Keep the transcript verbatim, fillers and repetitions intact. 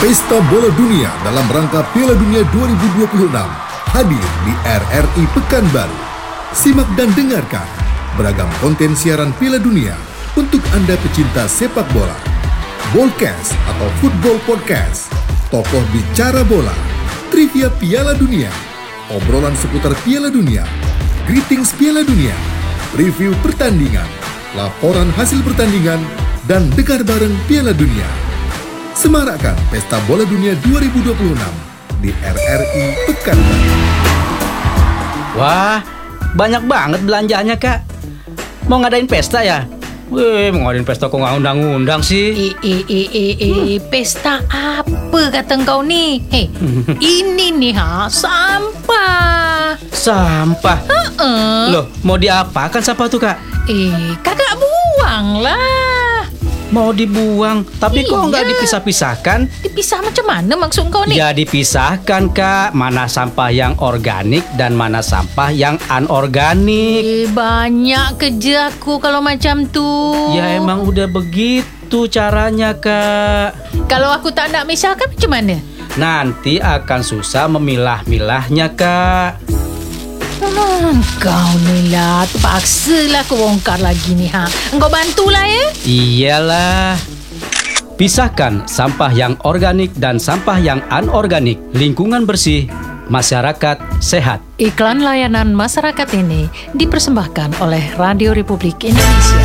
Pesta Bola Dunia dalam rangka Piala Dunia dua ribu dua puluh enam hadir di R R I Pekanbaru. Simak dan dengarkan beragam konten siaran Piala Dunia untuk Anda pecinta sepak bola. Bolcast atau Football Podcast, tokoh bicara bola, trivia Piala Dunia, obrolan seputar Piala Dunia, greetings Piala Dunia, review pertandingan, laporan hasil pertandingan, dan dengar bareng Piala Dunia. Semarakkan Pesta Bola Dunia dua ribu dua puluh enam di R R I Pekanbaru. Wah, banyak banget belanjaannya, Kak. Mau ngadain pesta ya? Wih, mau ngadain pesta kok nggak undang-undang sih? Eh, eh, eh, eh, eh, pesta apa kata engkau nih? Hei, ini nih ha, sampah. Sampah? Uh-uh. Loh, mau diapakan sampah tuh, Kak? Eh, kakak buang lah. Mau dibuang, tapi Iya. kok nggak dipisah-pisahkan? Dipisah macam mana maksud engkau nih? Ya dipisahkan, Kak. Mana sampah yang organik dan mana sampah yang anorganik. Eh, banyak kerja aku kalau macam tu. Ya emang udah begitu caranya, Kak. Kalau aku tak nak misahkan macam mana? Nanti akan susah memilah-milahnya, Kak. Engkau ni lah, terpaksalah aku bongkar lagi ni ha. Engkau bantulah ya. Iyalah. Pisahkan sampah yang organik dan sampah yang anorganik. Lingkungan bersih, masyarakat sehat. Iklan layanan masyarakat ini dipersembahkan oleh Radio Republik Indonesia.